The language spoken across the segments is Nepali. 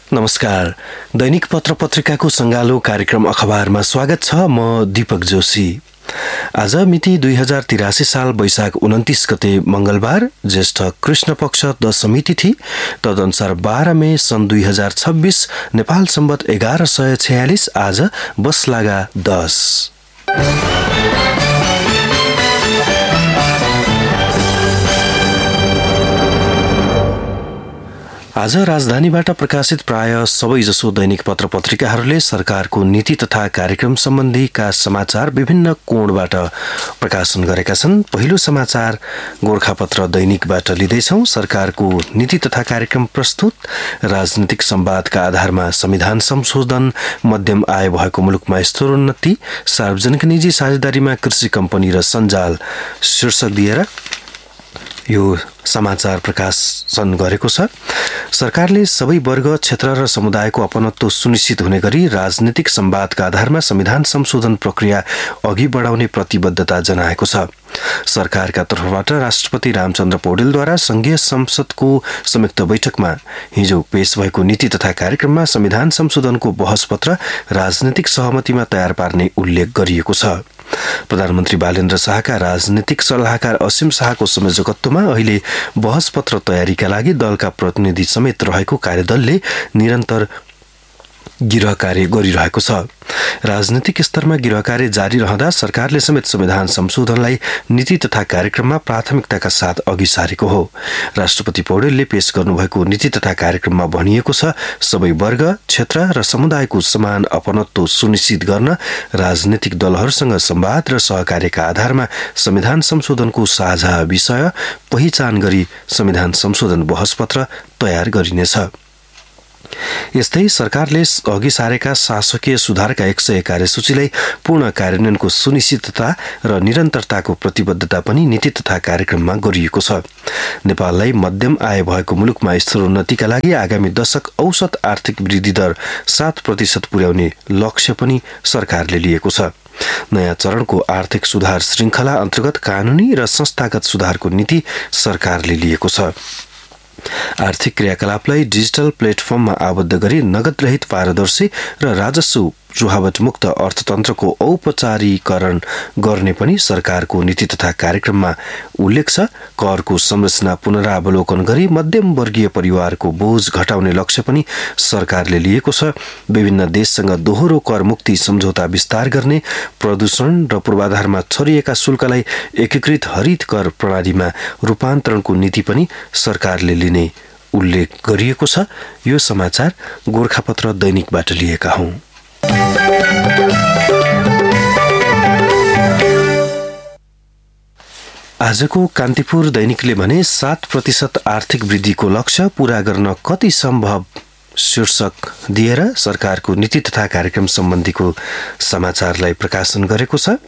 नमस्कार। दैनिक पत्र पत्रिकाको संगालो कार्यक्रम अखबारमा स्वागत छ। म दीपक जोशी। आज मिति 2083 साल वैशाख 29 गते मंगलबार, ज्येष्ठ कृष्ण पक्ष दशमी तिथि, तदनुसार 12 मे सन् 2026, नेपाल सम्वत 1146, आज बसलागा 10। आज राजधानीबाट प्रकाशित प्राय सबैजसो दैनिक पत्र पत्रिकाहरूले सरकारको नीति तथा कार्यक्रम सम्बन्धीका समाचार विभिन्न कोणबाट प्रकाशन गरेका छन्। पहिलो समाचार गोरखापत्र दैनिकबाट लिँदैछौँ। सरकारको नीति तथा कार्यक्रम प्रस्तुत, राजनीतिक संवादका आधारमा संविधान संशोधन, मध्यम आय भएको मुलुकमा स्तरोन्नति, सार्वजनिक निजी साझेदारीमा कृषि कम्पनी र सञ्जाल शीर्षक दिएर यो समाचार प्रकाशन गरेको छ। सरकारले सबै वर्ग, क्षेत्र र समुदायको अपनत्व सुनिश्चित हुने गरी राजनीतिक संवादका आधारमा संविधान संशोधन प्रक्रिया अघि बढाउने प्रतिबद्धता जनाएको छ। सरकारका तर्फबाट राष्ट्रपति रामचन्द्र पौडेलद्वारा संघीय संसदको संयुक्त बैठकमा हिजो पेश भएको नीति तथा कार्यक्रममा संविधान संशोधनको बहसपत्र राजनीतिक सहमतिमा तयार पार्ने उल्लेख गरिएको छ। प्रधानमन्त्री बालेन्द्र शाहका राजनीतिक सल्लाहकार असीम शाहको संयोजकत्वमा अहिले बहसपत्र तयारीका लागि दलका प्रतिनिधि समेत रहेको कार्यदलले निरन्तर गिरह कार्य गरिरहेको छ। राजनीतिक स्तरमा गिरह कार्य जारी रहँदा सरकारले समेत संविधान संशोधनलाई नीति तथा कार्यक्रममा प्राथमिकताका साथ अघि सारेको हो। राष्ट्रपति पौडेलले पेश गर्नुभएको नीति तथा कार्यक्रममा भनिएको छ, सबै वर्ग, क्षेत्र र समुदायको समान अपनत्व सुनिश्चित गर्न राजनीतिक दलहरूसँग संवाद र सहकार्यका आधारमा संविधान संशोधनको साझा विषय पहिचान गरी संविधान संशोधन बहसपत्र तयार गरिनेछ। यस्तै सरकारले अघि सारेका शासकीय सुधारका 100 कार्यसूचीलाई पूर्ण कार्यान्वयनको सुनिश्चितता र निरन्तरताको प्रतिबद्धता पनि नीति तथा कार्यक्रममा गरिएको छ। नेपाललाई मध्यम आय भएको मुलुकमा स्तरोन्नतिका लागि आगामी दशक औसत आर्थिक वृद्धि दर 7% पुर्याउने लक्ष्य पनि सरकारले लिएको छ। नयाँ चरणको आर्थिक सुधार श्रृङ्खला अन्तर्गत कानूनी र संस्थागत सुधारको नीति सरकारले लिएको छ। आर्थिक क्रियाकलापलाई डिजिटल प्लेटफर्ममा आबद्ध गरी नगद रहित, पारदर्शी र राजस्व रुहावट मुक्त अर्थतन्त्रको औपचारीकरण गर्ने पनि सरकारको नीति तथा कार्यक्रममा उल्लेख छ। करको संरचना पुनरावलोकन गरी मध्यम वर्गीय परिवारको बोझ घटाउने लक्ष्य पनि सरकारले लिएको छ। विभिन्न देशसँग दोहोरो कर मुक्ति सम्झौता विस्तार गर्ने, प्रदूषण र पूर्वाधारमा छरिएका शुल्कलाई एकीकृत हरित कर प्रणालीमा रूपान्तरणको नीति पनि सरकारले लिने उल्लेख गरिएको छ। यो समाचार गोरखापत्र दैनिकबाट लिएका हौं। आजको कान्तिपुर दैनिकले भने 7% आर्थिक वृद्धिको लक्ष्य पूरा गर्न कति सम्भव शीर्षक दिएर सरकारको नीति तथा कार्यक्रम सम्बन्धीको समाचारलाई प्रकाशन गरेको छ।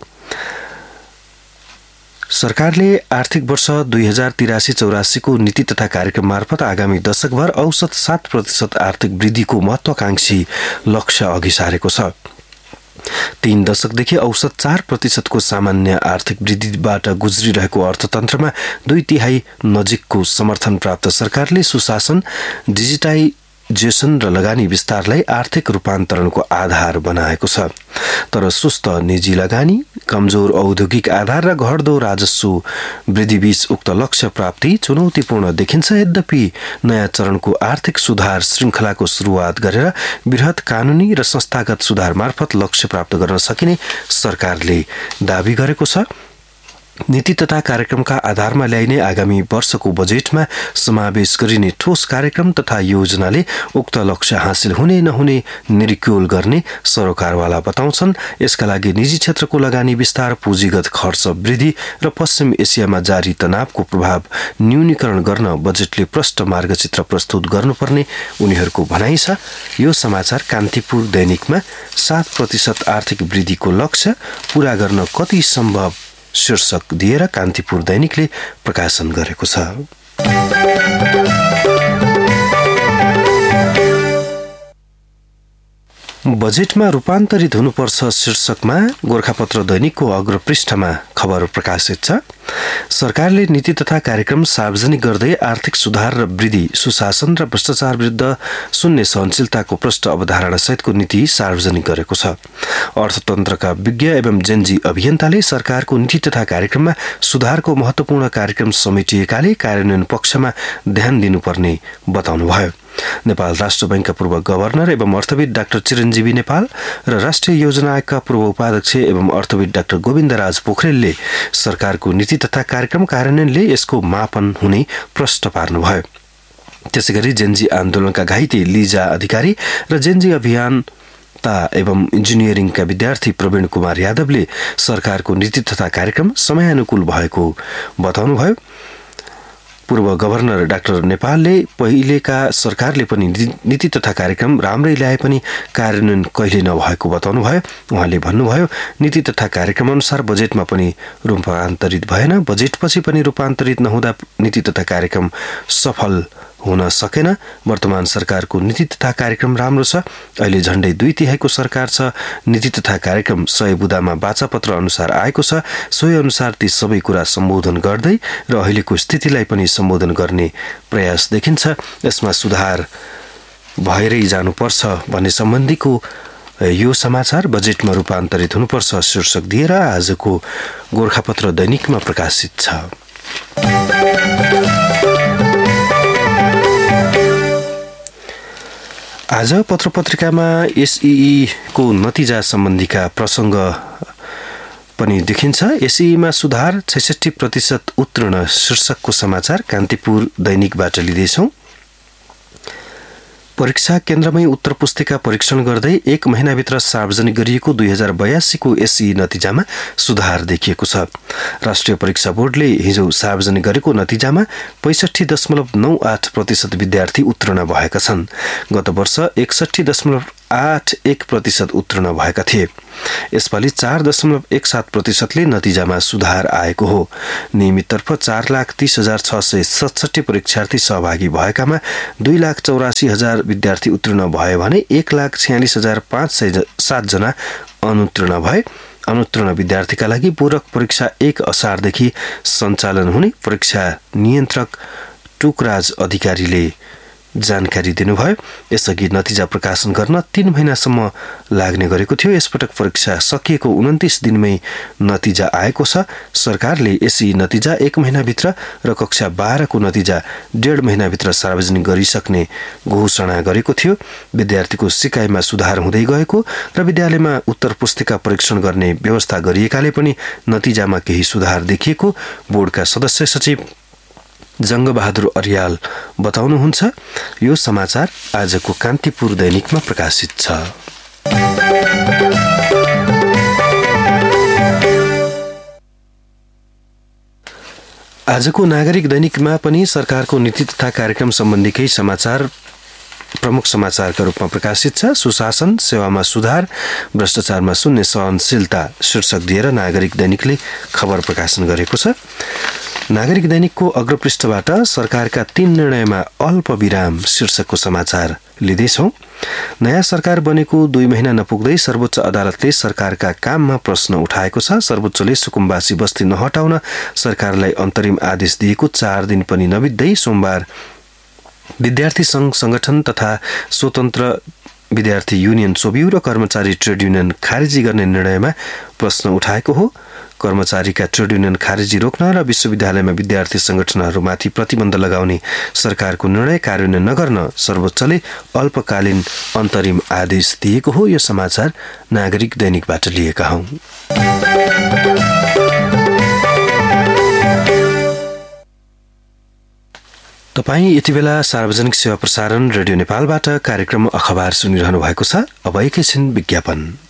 सरकारले आर्थिक वर्ष 2083-84 को नीति तथा कार्यक्रम मार्फत आगामी दशकभर औसत 7% आर्थिक वृद्धिको महत्वाकांक्षी लक्ष्य अघि सारेको छ। 3 दशकदेखि औसत 4% को सामान्य आर्थिक वृद्धिबाट गुज्रिरहेको अर्थतन्त्रमा 2/3 नजिकको समर्थन प्राप्त सरकारले सुशासन, डिजिटाइजेसन र लगानी विस्तारलाई आर्थिक रूपान्तरणको आधार बनाएको छ। तर सुस्त निजी लगानी, कमजोर औद्योगिक आधार र घट्दो राजस्व वृद्धिबीच उक्त लक्ष्य प्राप्ति चुनौतीपूर्ण देखिन्छ। यद्यपि नयाँ चरणको आर्थिक सुधार श्रृङ्खलाको सुरुवात गरेर बृहत कानूनी र संस्थागत सुधार मार्फत लक्ष्य प्राप्त गर्न सकिने सरकारले दावी गरेको छ। नीति तथा कार्यक्रमका आधारमा ल्याइने आगामी वर्षको बजेटमा समावेश गरिने ठोस कार्यक्रम तथा योजनाले उक्त लक्ष्य हासिल हुने नहुने निरीक्षण गर्ने सरोकारवाला बताउँछन्। यसका लागि निजी क्षेत्रको लगानी विस्तार, पुँजीगत खर्च वृद्धि र पश्चिम एसियामा जारी तनावको प्रभाव न्यूनीकरण गर्न बजेटले प्रष्ट मार्गचित्र प्रस्तुत गर्नुपर्ने उनीहरूको भनाइ छ। यो समाचार कान्तिपुर दैनिकमा 7% आर्थिक वृद्धिको लक्ष्य पूरा गर्न कति सम्भव शीर्षक दिएर कान्तिपुर दैनिकले प्रकाशन गरेको छ। बजेटमा रूपान्तरित हुनुपर्छ शीर्षकमा गोरखापत्र दैनिकको अग्रपृष्ठमा खबर प्रकाशित छ। सरकारले नीति तथा कार्यक्रम सार्वजनिक गर्दै आर्थिक सुधार र वृद्धि, सुशासन र भ्रष्टाचार विरुद्ध शून्य सहनशीलताको प्रष्ट अवधारणा सहितको नीति सार्वजनिक गरेको छ। अर्थतन्त्रका विज्ञ एवं जेनजी अभियन्ताले सरकारको नीति तथा कार्यक्रममा सुधारको महत्त्वपूर्ण कार्यक्रम समेटिएकाले कार्यान्वयन पक्षमा ध्यान दिनुपर्ने बताउनुभयो। नेपाल राष्ट्र बैंकका पूर्व गभर्नर एवं अर्थविद डाक्टर चिरञ्जीवी नेपाल र राष्ट्रिय योजना आयोगका पूर्व उपाध्यक्ष एवं अर्थविद डाक्टर गोविन्दराज पोखरेलले सरकारको नीति तथा कार्यक्रम कार्यान्वयनले यसको मापन हुने प्रष्ट पार्नुभयो। त्यसैगरी जेनजी आन्दोलनका घाइते लिजा अधिकारी र जेनजी अभियान्ता एवं इन्जिनियरिङका विद्यार्थी प्रवीण कुमार यादवले सरकारको नीति तथा कार्यक्रम समयानुकूल भएको बताउनुभयो। पूर्व गभर्नर डाक्टर नेपालले पहिलेका सरकारले पनि नीति तथा कार्यक्रम राम्रै ल्याए पनि कार्यान्वयन कहिले नभएको बताउनुभयो। उहाँले भन्नुभयो, नीति तथा कार्यक्रम अनुसार बजेटमा पनि रूपान्तरित भएन, बजेटपछि पनि रूपान्तरित नहुँदा नीति तथा कार्यक्रम सफल हुन सकेन। वर्तमान सरकारको नीति तथा कार्यक्रम राम्रो छ। अहिले झण्डै 2/3 सरकार छ। नीति तथा कार्यक्रम 100 बुँदामा बाचापत्र अनुसार आएको छ। सोही अनुसार ती सबै कुरा सम्बोधन गर्दै र अहिलेको स्थितिलाई पनि सम्बोधन गर्ने प्रयास देखिन्छ। यसमा सुधार भएरै जानुपर्छ भन्ने सम्बन्धीको यो समाचार बजेटमा रूपान्तरित हुनुपर्छ शीर्षक दिएर आजको गोरखापत्र दैनिकमा प्रकाशित छ। आज पत्रपत्रिकामा एसईई को नतिजा सम्बन्धीका प्रसङ्ग पनि देखिन्छ। एसईईमा सुधार 66% उत्तीर्ण शीर्षकको समाचार कान्तिपुर दैनिकबाट लिँदैछौँ। परीक्षा केन्द्रमै उत्तर पुस्तिका परीक्षण गर्दै 1 महिनाभित्र सार्वजनिक गरिएको 2082 को एसईई नतिजामा सुधार देखिएको छ। राष्ट्रिय परीक्षा बोर्डले हिजो सार्वजनिक गरेको नतिजामा 65.98% विद्यार्थी उत्तीर्ण भएका छन्। गत वर्ष 61.81% उत्तीर्ण भएका थिए। यसपालि 4.17%ले नतिजामा सुधार आएको हो। नियमिततर्फ 4,30,667 परीक्षार्थी सहभागी भएकामा 2,84,000 विद्यार्थी उत्तीर्ण भए भने 1,46,507 जना अनुत्तीर्ण भए। अनुत्तीर्ण विद्यार्थीका लागि पूरक परीक्षा 1 असारदेखि सञ्चालन हुने परीक्षा नियन्त्रक टुकराज अधिकारीले जानकारी दिनुभयो। यसअघि नतिजा प्रकाशन गर्न 3 महिनासम्म लाग्ने गरेको थियो। यसपटक परीक्षा सकिएको 29 दिनमै नतिजा आएको छ। सरकारले एसई नतिजा 1 महिनाभित्र र कक्षा 12 को नतिजा 1.5 महिनाभित्र सार्वजनिक गरिसक्ने घोषणा गरेको थियो। विद्यार्थीको सिकाइमा सुधार हुँदै गएको र विद्यालयमा उत्तर पुस्तिका परीक्षण गर्ने व्यवस्था गरिएकाले पनि नतिजामा केही सुधार देखिएको बोर्डका सदस्य सचिव जङ्गबहादुर अर्याल बताउनुहुन्छ। यो समाचार आजको कान्तिपुर दैनिकमा प्रकाशित छ। आजको नागरिक दैनिकमा पनि सरकारको नीति तथा कार्यक्रम सम्बन्धीकै समाचार प्रमुख समाचारका रूपमा प्रकाशित छ। सुशासन, सेवामा सुधार, भ्रष्टाचारमा शून्य सहनशीलता शीर्षक दिएर नागरिक दैनिकले खबर प्रकाशन गरेको छ। नागरिक दैनिकको अग्रपृष्ठबाट सरकारका 3 निर्णयमा अल्प विराम शीर्षकको समाचार लिँदैछौँ। नयाँ सरकार बनेको 2 महिना नपुग्दै सर्वोच्च अदालतले सरकारका काममा प्रश्न उठाएको छ। सर्वोच्चले सुकुम्बासी बस्ती नहटाउन सरकारलाई अन्तरिम आदेश दिएको 4 दिन पनि नबित्दै सोमबार विद्यार्थी संघ संगठन तथा स्वतन्त्र विद्यार्थी युनियन सोबिउ र कर्मचारी ट्रेड युनियन खारेजी गर्ने निर्णयमा प्रश्न उठाएको हो। कर्मचारीका ट्रेड युनियन खारेजी रोक्न र विश्वविद्यालयमा विद्यार्थी संगठनहरूमाथि प्रतिबन्ध लगाउने सरकारको निर्णय कार्यान्वयन नगर्न सर्वोच्चले अल्पकालीन अन्तरिम आदेश दिएको हो। यो समाचार नागरिक दैनिकबाट लिएका हौं। तपाईँ यति बेला सार्वजनिक सेवा प्रसारण रेडियो नेपालबाट कार्यक्रम अखबार सुनिरहनु भएको छ। अब एकैछिन विज्ञापन।